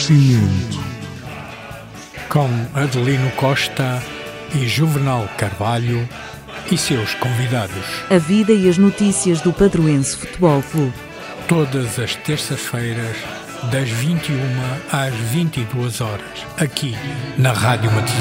Cimento. Com Adelino Costa e Juvenal Carvalho e seus convidados. A vida e as notícias do Padroense Futebol Clube. Todas as terças-feiras, das 21 às 22 horas, aqui na Rádio Matosinhos.